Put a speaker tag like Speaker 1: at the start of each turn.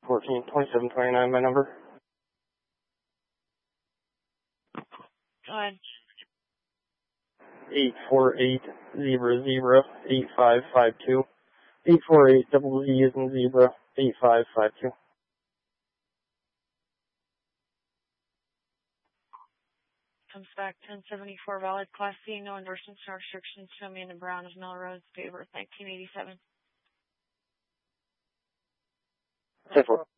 Speaker 1: 142729, my number.
Speaker 2: Go ahead.
Speaker 1: 848008552. 848 double Z as in zebra 8552.
Speaker 2: Comes back 1074 valid Class C, no endorsements, no restrictions to Amanda Brown of Melrose, date of birth 1987.
Speaker 1: 10-4.